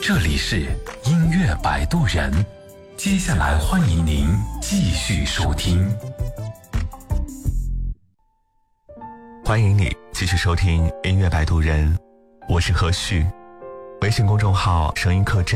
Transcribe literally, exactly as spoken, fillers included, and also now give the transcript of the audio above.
这里是音乐摆渡人，接下来欢迎您继续收听。 欢迎你继续收听音乐摆渡人，我是何旭，微信公众号声音客栈